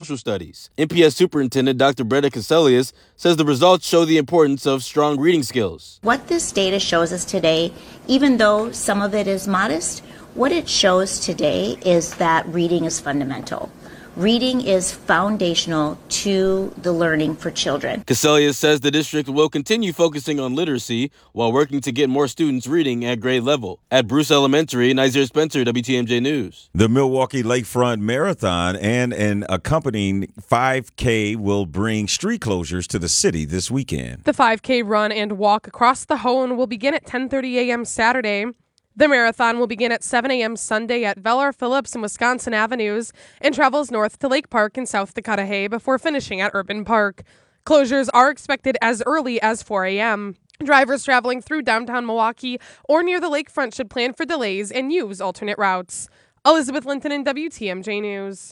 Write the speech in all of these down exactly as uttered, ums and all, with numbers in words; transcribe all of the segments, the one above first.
social studies. N P S Superintendent Doctor Brenda Caselius says the results show the importance of strong reading skills. What this data shows us today, even though some of it is modest, what it shows today is that reading is fundamental. Reading is foundational to the learning for children. Caselius says the district will continue focusing on literacy while working to get more students reading at grade level. At Bruce Elementary, Nizer Spencer, W T M J News. The Milwaukee Lakefront Marathon and an accompanying five K will bring street closures to the city this weekend. The five K run and walk across the Hoan will begin at ten thirty a.m. Saturday. The marathon will begin at seven a.m. Sunday at Veller Phillips and Wisconsin Avenues and travels north to Lake Park in South Dakota before finishing at Urban Park. Closures are expected as early as four a.m. Drivers traveling through downtown Milwaukee or near the lakefront should plan for delays and use alternate routes. Elizabeth Linton in W T M J News.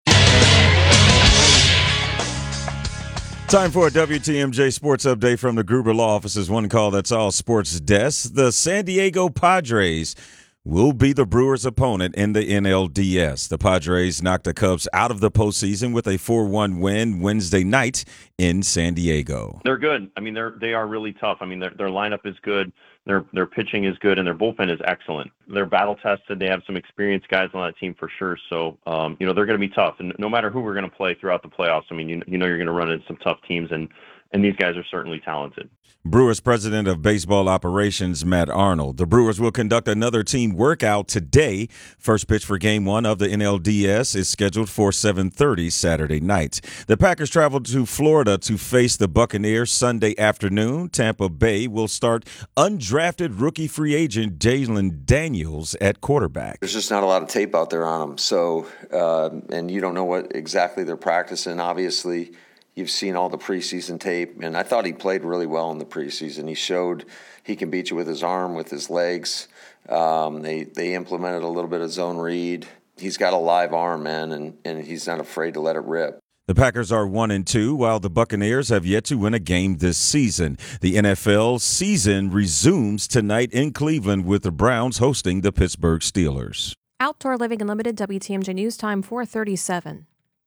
Time for a W T M J Sports Update from the Gruber Law Office's One Call That's All Sports Desk. The San Diego Padres will be the Brewers' opponent in the N L D S. The Padres knocked the Cubs out of the postseason with a four one win Wednesday night in San Diego. They're good. I mean, they're they are really tough. I mean, their their lineup is good. Their their pitching is good, and their bullpen is excellent. They're battle tested. They have some experienced guys on that team for sure. So, um, you know, they're going to be tough. And no matter who we're going to play throughout the playoffs, I mean, you, you know, you're going to run into some tough teams, and and these guys are certainly talented. Brewers president of baseball operations, Matt Arnold. The Brewers will conduct another team workout today. First pitch for game one of the N L D S is scheduled for seven thirty Saturday night. The Packers travel to Florida to face the Buccaneers Sunday afternoon. Tampa Bay will start undrafted rookie free agent Jalen Daniels at quarterback. There's just not a lot of tape out there on them. So, uh, and you don't know what exactly they're practicing. Obviously, you've seen all the preseason tape, and I thought he played really well in the preseason. He showed he can beat you with his arm, with his legs. Um, they they implemented a little bit of zone read. He's got a live arm, man, and, and he's not afraid to let it rip. The Packers are one and two, while the Buccaneers have yet to win a game this season. The N F L season resumes tonight in Cleveland with the Browns hosting the Pittsburgh Steelers. Outdoor Living Unlimited, W T M J News Time, four thirty-seven.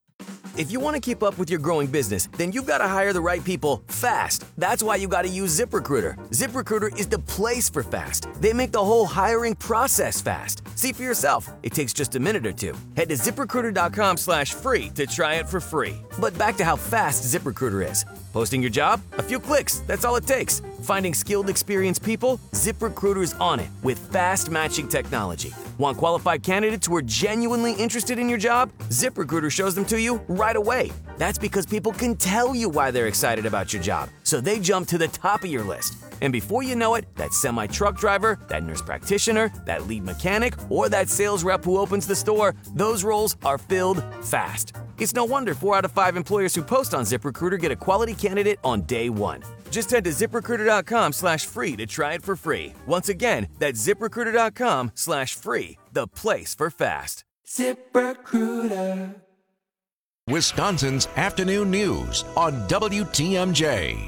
If you want to keep up with your growing business, then you've got to hire the right people fast. That's why you got to use ZipRecruiter. ZipRecruiter is the place for fast. They make the whole hiring process fast. See for yourself. It takes just a minute or two. Head to ZipRecruiter.com slash free to try it for free. But back to how fast ZipRecruiter is. Posting your job? A few clicks. That's all it takes. Finding skilled, experienced people? ZipRecruiter's on it with fast matching technology. Want qualified candidates who are genuinely interested in your job? ZipRecruiter shows them to you right away. That's because people can tell you why they're excited about your job, so they jump to the top of your list. And before you know it, that semi-truck driver, that nurse practitioner, that lead mechanic, or that sales rep who opens the store, those roles are filled fast. It's no wonder four out of five employers who post on ZipRecruiter get a quality candidate on day one. Just head to ZipRecruiter.com slash free to try it for free. Once again, that's ZipRecruiter.com slash free, the place for fast. ZipRecruiter. Wisconsin's Afternoon News on W T M J.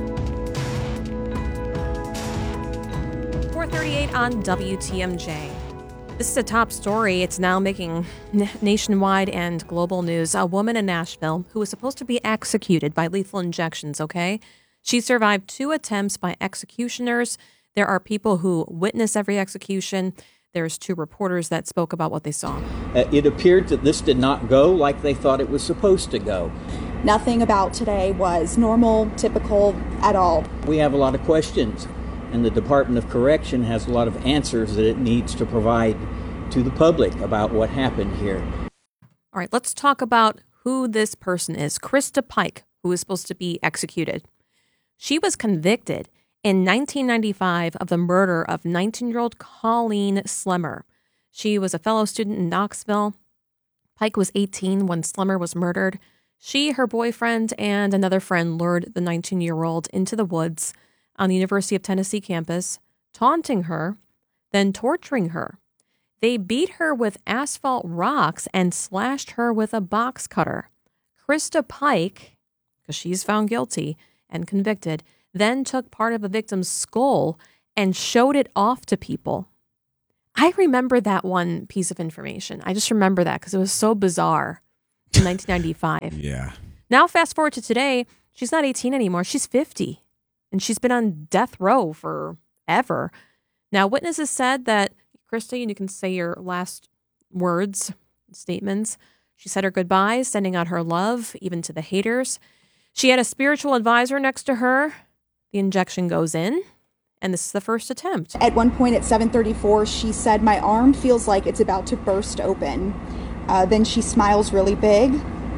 four thirty-eight on W T M J. This is a top story. It's now making nationwide and global news. A woman in Nashville who was supposed to be executed by lethal injections, okay? She survived two attempts by executioners. There are people who witness every execution. There's two reporters that spoke about what they saw. Uh, it appeared that this did not go like they thought it was supposed to go. Nothing about today was normal, typical at all. We have a lot of questions, and the Department of Correction has a lot of answers that it needs to provide to the public about what happened here. All right, let's talk about who this person is. Krista Pike, who was supposed to be executed. She was convicted in nineteen ninety-five of the murder of nineteen-year-old Colleen Slemmer. She was a fellow student in Knoxville. Pike was eighteen when Slemmer was murdered. She, her boyfriend, and another friend lured the nineteen-year-old into the woods on the University of Tennessee campus, taunting her, then torturing her. They beat her with asphalt rocks and slashed her with a box cutter. Krista Pike, because she's found guilty and convicted, then took part of the victim's skull and showed it off to people. I remember that one piece of information. I just remember that because it was so bizarre. in nineteen ninety-five. Yeah. Now, fast forward to today, she's not eighteen anymore. She's fifty, and she's been on death row forever. Now, witnesses said that, Krista, you can say your last words, statements. She said her goodbyes, sending out her love, even to the haters. She had a spiritual advisor next to her. The injection goes in, and this is the first attempt. At one point at seven thirty-four, she said, "My arm feels like it's about to burst open." Uh, then she smiles really big.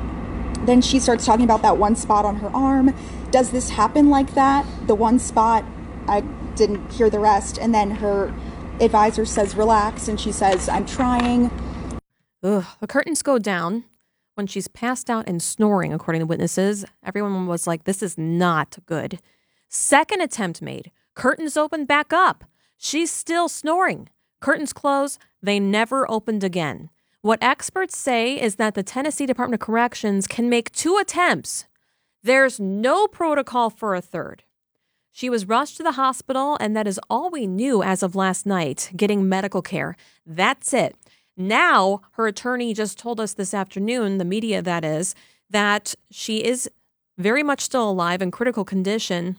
Then she starts talking about that one spot on her arm. Does this happen like that? The one spot, I didn't hear the rest. And then her advisor says, "Relax." And she says, "I'm trying." Ugh. The curtains go down when she's passed out and snoring, according to witnesses. Everyone was like, this is not good. Second attempt made. Curtains open back up. She's still snoring. Curtains close. They never opened again. What experts say is that the Tennessee Department of Corrections can make two attempts. There's no protocol for a third. She was rushed to the hospital, and that is all we knew as of last night, getting medical care. That's it. Now, her attorney just told us this afternoon, the media that is, that she is very much still alive in critical condition,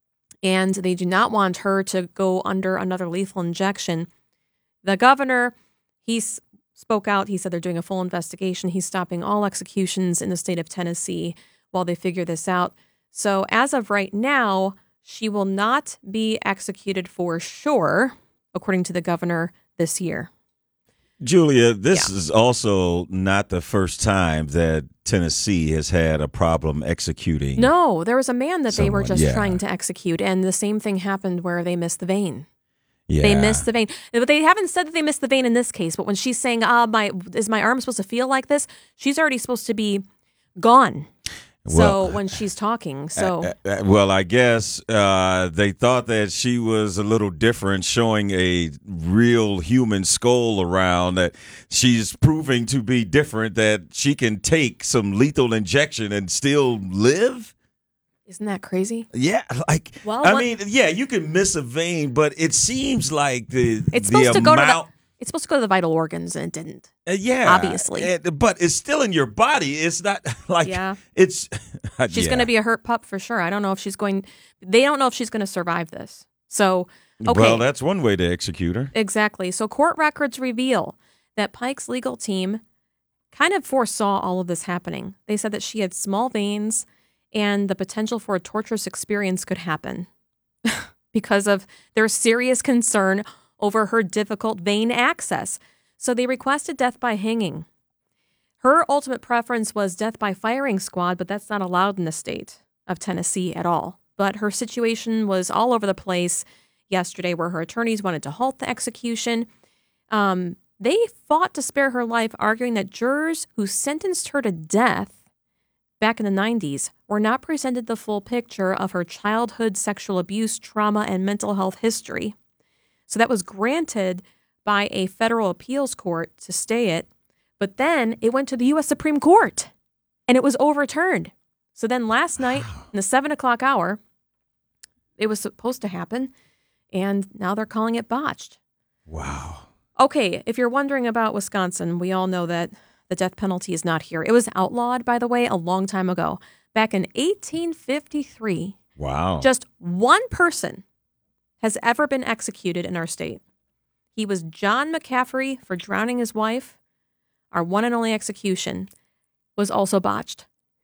and they do not want her to go under another lethal injection. The governor, he's spoke out. He said they're doing a full investigation. He's stopping all executions in the state of Tennessee while they figure this out. So as of right now, she will not be executed for sure, according to the governor, this year. Julia, this Yeah. is also not the first time that Tennessee has had a problem executing. No, there was a man that they were Someone, just yeah. trying to execute, and the same thing happened where they missed the vein. Yeah. They missed the vein. But they haven't said that they missed the vein in this case. But when she's saying, ah, my is my arm supposed to feel like this? She's already supposed to be gone. Well, so when she's talking, so Uh, uh, well, I guess uh, they thought that she was a little different, showing a real human skull around, that she's proving to be different, that she can take some lethal injection and still live. isn't that crazy? Yeah, like, Well, I what- mean, yeah, you can miss a vein, but it seems like the It's the supposed to go to the amount- it's supposed to go to the vital organs, and it didn't. Uh, yeah, Obviously. Uh, but it's still in your body. It's not like Yeah. it's. She's yeah. going to be a hurt pup for sure. I don't know if she's going. They don't know if she's going to survive this. So okay, Well, that's one way to execute her. exactly. So court records reveal that Pike's legal team kind of foresaw all of this happening. They said that she had small veins, and the potential for a torturous experience could happen because of their serious concern over her difficult vein access. So they requested death by hanging. Her ultimate preference was death by firing squad, but that's not allowed in the state of Tennessee at all. But her situation was all over the place yesterday, where her attorneys wanted to halt the execution. Um, they fought to spare her life, arguing that jurors who sentenced her to death back in the nineties were not presented the full picture of her childhood sexual abuse, trauma, and mental health history. So that was granted by a federal appeals court to stay it, but then it went to the U S Supreme Court, and it was overturned. So then last night, in the seven o'clock hour, it was supposed to happen, and now they're calling it botched. Wow. Okay, if you're wondering about Wisconsin, we all know that the death penalty is not here. It was outlawed, by the way, a long time ago. Back in eighteen fifty-three, Wow. just one person has ever been executed in our state. He was John McCaffrey for drowning his wife. Our one and only execution was also botched.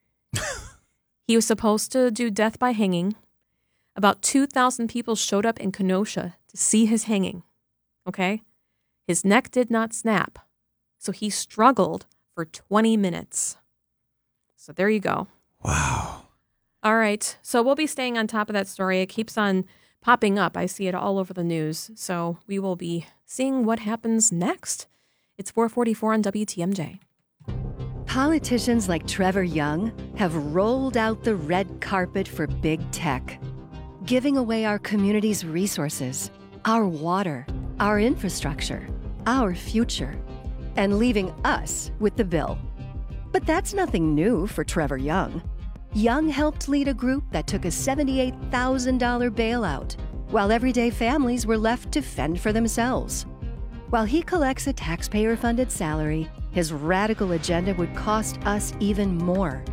He was supposed to do death by hanging. About two thousand people showed up in Kenosha to see his hanging. Okay? His neck did not snap, so he struggled for twenty minutes. So there you go. Wow. All right. So we'll be staying on top of that story. It keeps on popping up. I see it all over the news. So we will be seeing what happens next. It's four forty-four on W T M J. Politicians like Trevor Young have rolled out the red carpet for big tech, giving away our community's resources, our water, our infrastructure, our future, and leaving us with the bill. But that's nothing new for Trevor Young. Young helped lead a group that took a seventy-eight thousand dollars bailout, while everyday families were left to fend for themselves. While he collects a taxpayer-funded salary, his radical agenda would cost us even more.